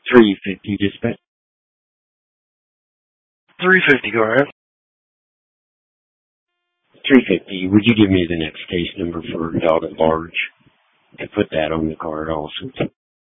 350 dispatch. 350, go ahead. 350. Would you give me the next case number for dog at large? And put that on the card also.